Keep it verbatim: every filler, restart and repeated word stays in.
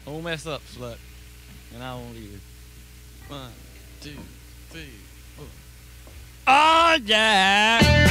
Don't mess up, slut. And I won't either. One, two, three, four. Oh, yeah.